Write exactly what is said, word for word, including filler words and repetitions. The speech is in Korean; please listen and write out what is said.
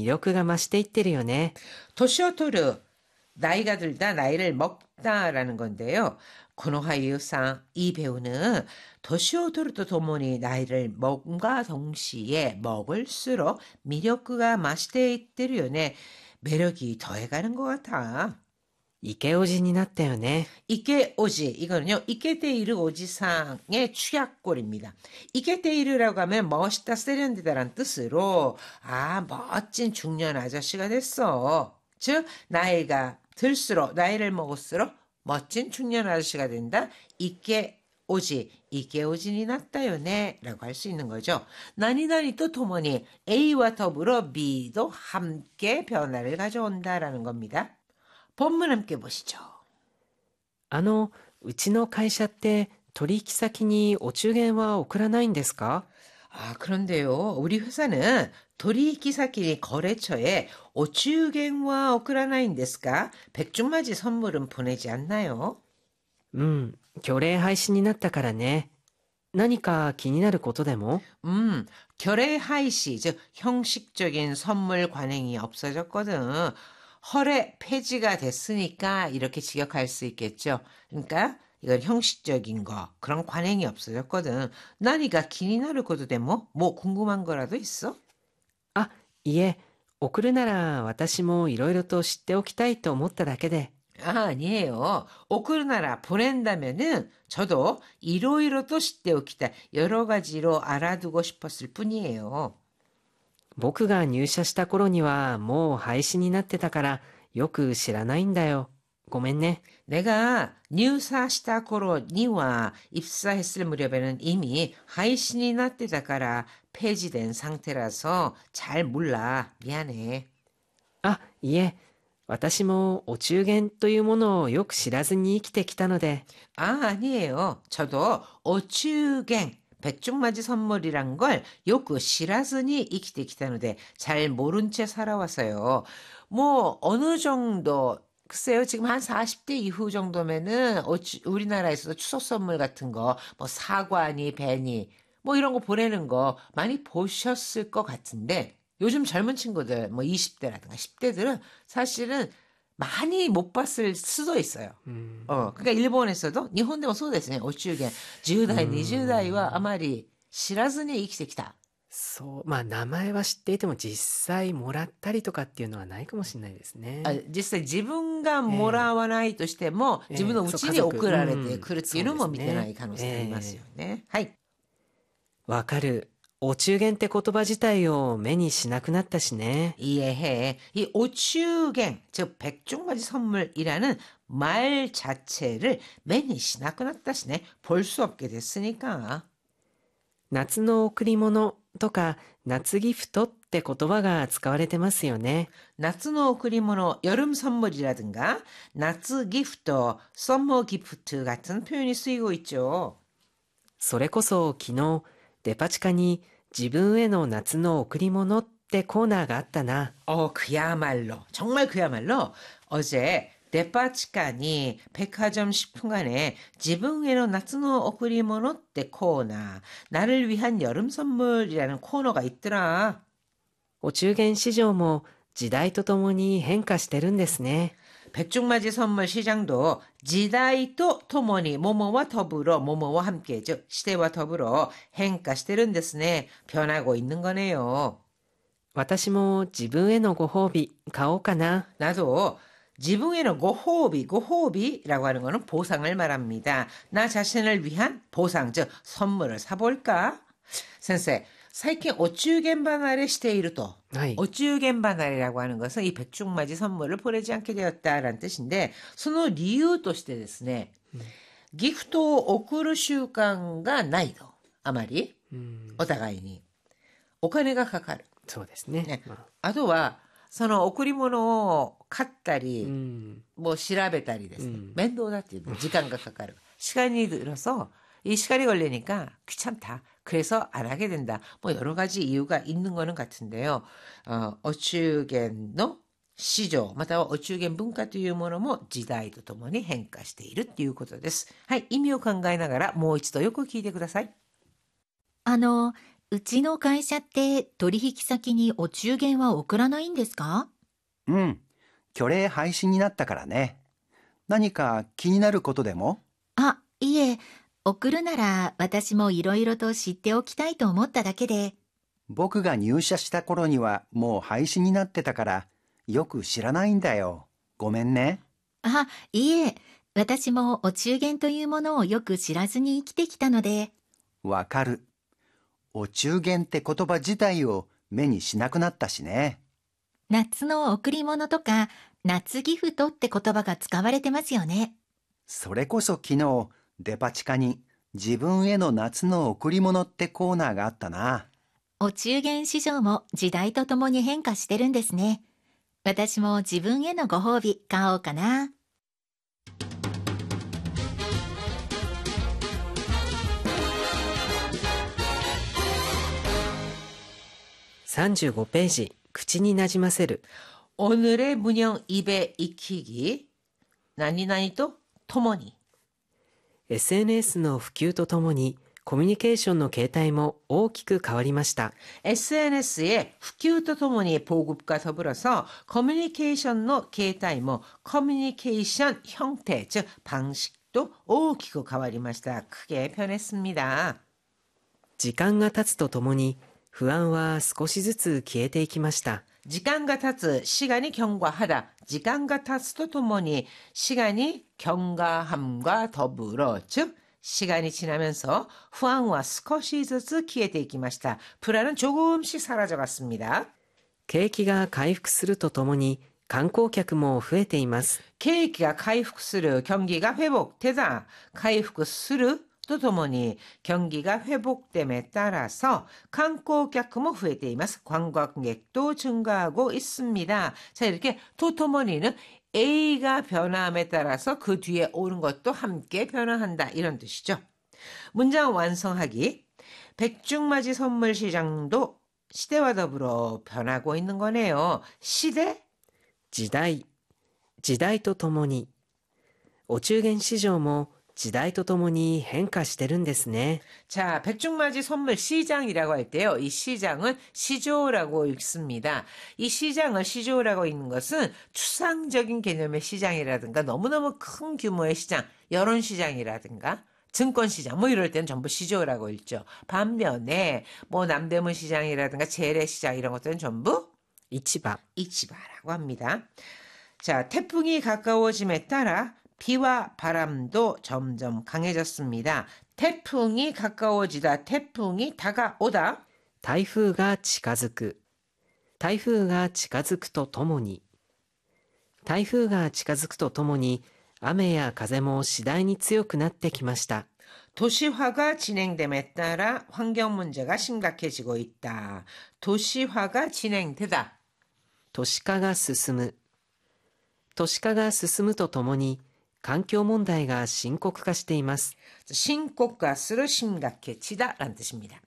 力が増していってるよね。 年を取る 나이가 들다 나이를 먹다라는 건데요. 코노하이유상 이 배우는 도시오도르도 도모니 나이를 먹음과 동시에 먹을수록 미력가 마시대 있대요네. 매력이 더해가는 것 같아. イケオジになったよね。 이케오지 이거는요. 이케테이르 오지상의 축약골입니다. 이케테이르라고 하면 멋있다 세련되다라는 뜻으로 아 멋진 중년 아저씨가 됐어. 즉 나이가 들수록 나이를 먹을수록 멋진 중년 아저씨가 된다. 이케오지 이케오진이 났다요네 라고 할 수 있는 거죠. 나니나니 또 토모니 A와 더불어 B도 함께 변화를 가져온다라는 겁니다. 본문 함께 보시죠. あの、うちの会社って取引先にお中元は送らないんですか? 아, 그런데요. 우리 회사는 도리이키사키 거래처에 오추겐와 오크라나인ですか? 백중맞이 선물은 보내지 않나요? うん、虚礼廃止になったからね。何か気になることでも? 음, 결례 하이시, 즉 형식적인 선물 관행이 없어졌거든. 허례 폐지가 됐으니까 이렇게 직역할 수 있겠죠. 그러니까 이건 형식적인 거, 그런 관행이 없어졌거든. 나니가 기니나를 것도 돼 뭐? 뭐 궁금한 거라도 있어? あ、いえ、送るなら私もいろいろと知っておきたいと思っただけで。 아, 아니에요. 오크르나라 보낸다면은 저도 이로이로 또 시대오키다 여러 가지로 알아두고 싶었을 뿐이에요. 僕が入社した頃にはもう廃止になってたからよく知らないんだよ。ごめんね。 내가 뉴사시다 코로니와 입사했을 무렵에는 이미 하이신이 났대다가라 폐지된 상태라서 잘 몰라. 미안해. あ、いえ、私もお中元というものをよく知らずに生きてきたので。 아, 아니에요. 저도 오추갱 백중맞이 선물이란 걸 요크 시라즈니 이키테 기타노데 잘 모른 채 살아왔어요. 뭐 어느 정도 글쎄요. 지금 한 사십 대 이후 정도면은 우리나라에서도 추석 선물 같은 거 뭐 사과니 배니 뭐 이런 거 보내는 거 많이 보셨을 것 같은데 요즘 젊은 친구들 뭐 이십 대라든가 십 대들은 사실은 많이 못 봤을 수도 있어요. 음. 어, 그러니까 일본에서도 일본도そうですね. 오추겐 십代, 이십代は あまり知らずに生きてきた. そう、まあ名前は知っていても実際もらったりとかっていうのはないかもしれないですね。 あ、実際自分がもらわないとしても、自分の家に送られてくるっていうのも見てない可能性ありますよね。はい。 わかる。お中元って言葉自体を目にしなくなったしね。 이해해. 이 오추겐, 즉 백종맞이 선물이라는 말 자체를 매니 시나쿠났다시네. 볼 수 없게 됐으니까. 夏の贈り物とか夏ギフトって言葉が使われてますよね。 夏の贈り物, 여름 선물이라든가 나츠 기프트, 썸머 기프트 같은 표현이 쓰이고 있죠. それこそ昨日デパ地下に自分への夏の贈り物ってコーナーがあったな。 어, 그야말로, 정말 그야말로 어제 데파치카니 백화점 식품관에 지붕에는 나츠노 오크리모노 때 코너 나를 위한 여름 선물이라는 코너가 있더라. お中元市場も時代とともに変化してるんですね。 백중맞이 선물 시장도 지다이토 토모니 모모와 더불어 모모와 함께 즉 시대와 더불어変化してるんですね. 변하고 있는 거네요. 私も自分へのご褒美買おうかな. 나도 지붕에는 고호비, 고호비라고 하는 것은 보상을 말합니다. 나 자신을 위한 보상, 즉 선물을 사볼까? 선생,最近 오추겐 바나레 시테이르도 오추겐 바나레라고 하는 것은 이 백중맞이 선물을 보내지 않게 되었다라는 뜻인데, その理由としてですね、 ギフトを送る習慣がないと、あまり、お互いにお金がかかる。 そうですね。 ね、あとはその贈り物を買ったり、うん、もう調べたりですね、うん、面倒だっていう時間がかかる. 시간이 들어서 이 시간이 걸리니까 귀찮다. 그래서 안 하게 된다. 뭐 여러 가지 이유가 있는 거는 같은데요. 어, 오추겐의 시조, またはお中元文化というものも時代とともに変化しているということです。はい、意味を考えながらもう一度よく聞いてください。 あの、 うちの会社って取引先にお中元は送らないんですか？ うん、虚礼廃止になったからね。何か気になることでも？ あ、いえ、送るなら私もいろいろと知っておきたいと思っただけで。 僕が入社した頃にはもう廃止になってたから、よく知らないんだよ。ごめんね。 あ、いえ、私もお中元というものをよく知らずに生きてきたので。 わかる。お中元って言葉自体を目にしなくなったしね。 夏の贈り物とか夏ギフトって言葉が使われてますよね。 それこそ昨日、デパ地下に自分への夏の贈り物ってコーナーがあったな。 お中元市場も時代とともに変化してるんですね。私も自分へのご褒美買おうかな。 さんじゅうごページ、口になじませる。 오늘의 문형 입에 익히기. 나니나니 또 토모니. エスエヌエス の普及とともにコミュニケーションの形態も大きく変わりました。 에스엔에스의普及とともに 보급과 더불어서 커뮤니케이션의 形態も 커뮤니케이션 형태, 즉 방식도 大きく変わりました. 크게 변했습니다. 時間が経つとともに不安は少しずつ消えていきました。 시간과 타츠, 시간이 경과하다. 시간과 타츠도 도모니 시간이 경과함과 더불어, 즉 시간이 지나면서 후앙와 스커시즈즈 키에테이키마시타. 불안은 조금씩 사라져갔습니다. 景気が回復するとともに観光客も増えています。 景気が 回復する, 경기가 회복되다. 回復するとともに 경기가 회복됨에 따라서 관광객도 増えています. 관광객도 증가하고 있습니다. 자, 이렇게 토토모니는 A가 변함에 따라서 그 뒤에 오는 것도 함께 변화한다. 이런 뜻이죠. 문장 완성하기. 백중맞이 선물 시장도 시대와 더불어 변하고 있는 거네요. 시대? 時代、時代とともに。お中元市場も時代とともに変化してるんですね。 자, 백중맞이 선물 시장이라고 할 때요. 이 시장은 시조라고 읽습니다. 이 시장을 시조라고 읽는 것은 추상적인 개념의 시장이라든가 너무너무 큰 규모의 시장, 여론시장이라든가 증권시장 뭐 이럴 때는 전부 시조라고 읽죠. 반면에 뭐 남대문 시장이라든가 재래시장 이런 것들은 전부 市場、 이치바라고 합니다. 자, 태풍이 가까워짐에 따라 비와 바람도 점점 강해졌습니다. 태풍이 가까워지다, 태풍이 다가오다. 台風が近づく。台風が近づくとともに。台風が近づくとともに雨や風も次第に強くなってきました。 도시화가 진행됨에 따라 환경 문제가 심각해지고 있다. 도시화가 진행되다. 都市化が進む。都市化が進むとともに環境問題が深刻化しています。 심각가する심각해지다라는 뜻입니다.